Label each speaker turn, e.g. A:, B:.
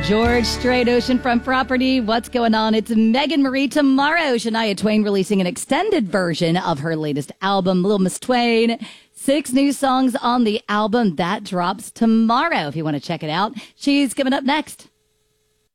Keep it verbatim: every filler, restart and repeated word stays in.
A: George Strait, Oceanfront Property. What's going on? It's Megan Marie. Tomorrow, Shania Twain releasing an extended version of her latest album, Little Miss Twain. Six new songs on the album. That drops tomorrow if you want to check it out. She's coming up next.